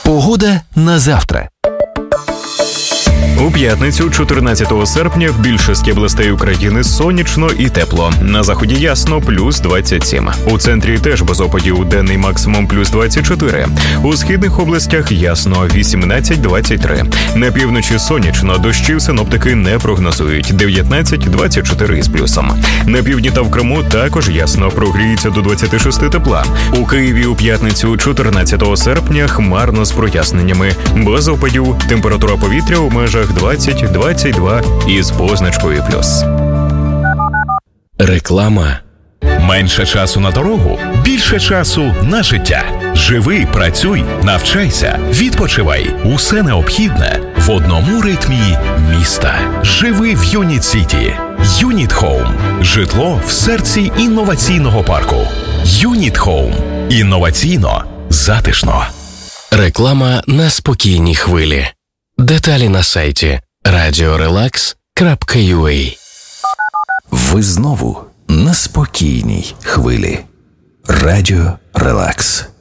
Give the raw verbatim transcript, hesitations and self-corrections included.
Погода на завтра. У п'ятницю, чотирнадцятого серпня, в більшості областей України сонячно і тепло. На заході ясно, плюс двадцять сім. У центрі теж без опадів, денний максимум плюс двадцять чотири. У східних областях ясно, вісімнадцять двадцять три. На півночі сонячно, дощів синоптики не прогнозують, дев'ятнадцять двадцять чотири із плюсом. На півдні та в Криму також ясно, прогріється до двадцять шість тепла. У Києві у п'ятницю, чотирнадцятого серпня, хмарно з проясненнями. Без опадів, температура повітря у межах двадцять двадцять два із позначкою плюс. Реклама. Менше часу на дорогу, більше часу на життя. Живи, працюй, навчайся, відпочивай. Усе необхідне в одному ритмі міста. Живи в Юніт Сіті. Юніт Хоум. Житло в серці інноваційного парку. Юніт Хоум. Інноваційно, затишно. Реклама на спокійній хвилі. Деталі на сайті радіо релакс крапка ю а. Ви знову на спокійній хвилі. Радіо Релакс.